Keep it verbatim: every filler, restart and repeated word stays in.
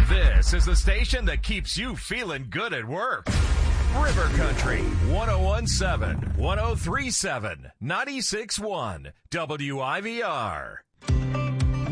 This is the station that keeps you feeling good at work. River Country, one oh one point seven, one oh three point seven, ninety-six point one, W I V R.